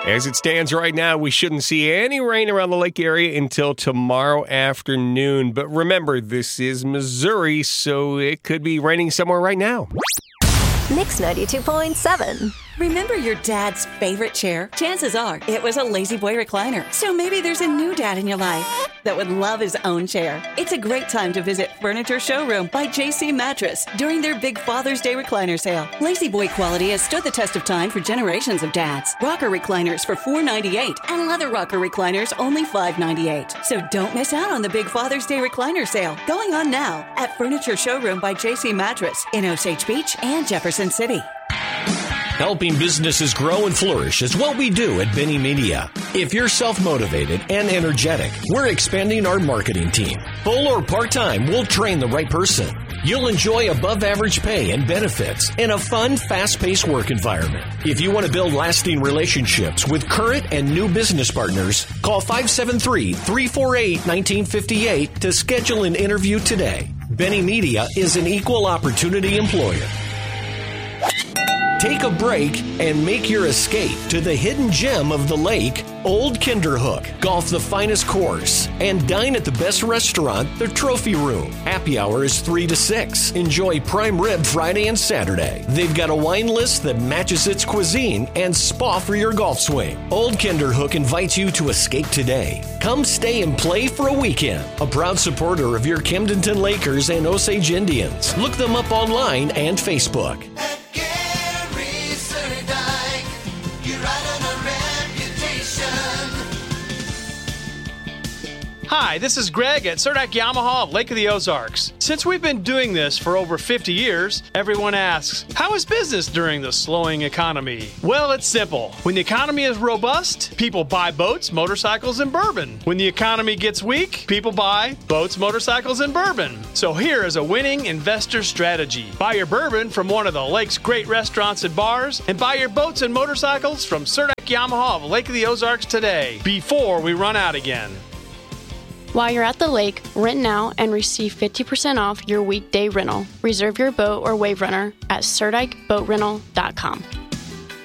As it stands right now, we shouldn't see any rain around the lake area until tomorrow afternoon. But remember, this is Missouri, so it could be raining somewhere right now. Mix 92.7. Remember your dad's favorite chair? Chances are it was a Lazy Boy recliner. So maybe there's a new dad in your life that would love his own chair. It's a great time to visit Furniture Showroom by JC Mattress during their big Father's Day recliner sale. Lazy Boy quality has stood the test of time for generations of dads. Rocker recliners for $4.98 and leather rocker recliners only $5.98. So don't miss out on the big Father's Day recliner sale going on now at Furniture Showroom by JC Mattress in Osage Beach and Jefferson City. Helping businesses grow and flourish is what we do at Benny Media. If you're self-motivated and energetic, we're expanding our marketing team. Full or part-time, we'll train the right person. You'll enjoy above-average pay and benefits in a fun, fast-paced work environment. If you want to build lasting relationships with current and new business partners, call 573-348-1958 to schedule an interview today. Benny Media is an equal opportunity employer. Take a break and make your escape to the hidden gem of the lake, Old Kinderhook. Golf the finest course and dine at the best restaurant, the Trophy Room. Happy hour is 3 to 6. Enjoy prime rib Friday and Saturday. They've got a wine list that matches its cuisine and spa for your golf swing. Old Kinderhook invites you to escape today. Come stay and play for a weekend. A proud supporter of your Camdenton Lakers and Osage Indians. Look them up online and Facebook. Hi, this is Greg at Surdak Yamaha of Lake of the Ozarks. Since we've been doing this for over 50 years, everyone asks, how is business during the slowing economy? Well, it's simple. When the economy is robust, people buy boats, motorcycles, and bourbon. When the economy gets weak, people buy boats, motorcycles, and bourbon. So here is a winning investor strategy. Buy your bourbon from one of the lake's great restaurants and bars, and buy your boats and motorcycles from Surdak Yamaha of Lake of the Ozarks today, before we run out again. While you're at the lake, rent now and receive 50% off your weekday rental. Reserve your boat or wave runner at SurdikeBoatRental.com.